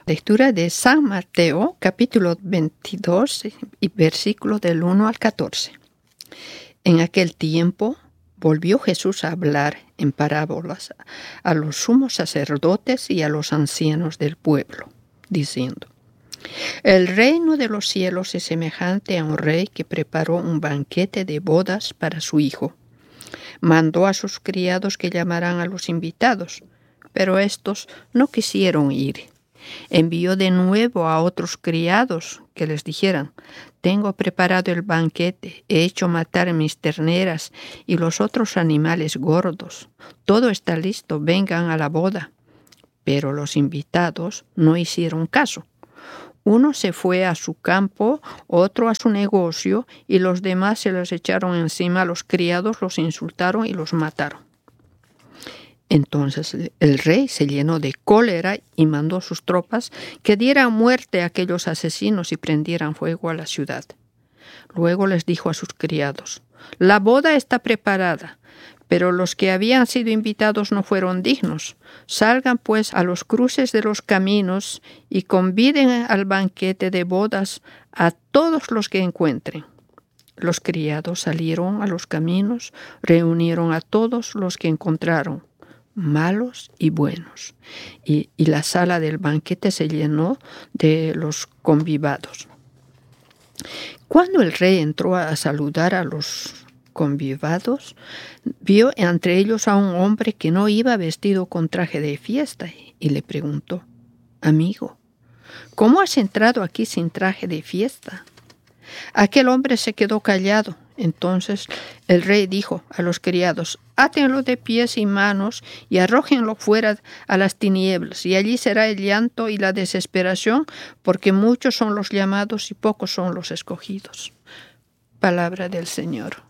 Lectura de San Mateo, capítulo 22, y versículos del 1 al 14. En aquel tiempo volvió Jesús a hablar en parábolas a los sumos sacerdotes y a los ancianos del pueblo, diciendo: El reino de los cielos es semejante a un rey que preparó un banquete de bodas para su hijo. Mandó a sus criados que llamaran a los invitados, pero estos no quisieron ir. Envió de nuevo a otros criados que les dijeran: Tengo preparado el banquete, he hecho matar mis terneras y los otros animales gordos. Todo está listo, vengan a la boda. Pero los invitados no hicieron caso. Uno se fue a su campo, otro a su negocio, y los demás se los echaron encima. Los criados los insultaron y los mataron. Entonces el rey se llenó de cólera y mandó a sus tropas que dieran muerte a aquellos asesinos y prendieran fuego a la ciudad. Luego les dijo a sus criados: La boda está preparada, pero los que habían sido invitados no fueron dignos. Salgan pues a los cruces de los caminos y conviden al banquete de bodas a todos los que encuentren. Los criados salieron a los caminos, reunieron a todos los que encontraron, malos y buenos, y la sala del banquete se llenó de los convidados. Cuando el rey entró a saludar a los convidados, vio entre ellos a un hombre que no iba vestido con traje de fiesta y le preguntó: Amigo, ¿cómo has entrado aquí sin traje de fiesta? Aquel hombre se quedó callado. Entonces el rey dijo a los criados: Átenlo de pies y manos y arrójenlo fuera a las tinieblas, y allí será el llanto y la desesperación, porque muchos son los llamados y pocos son los escogidos. Palabra del Señor.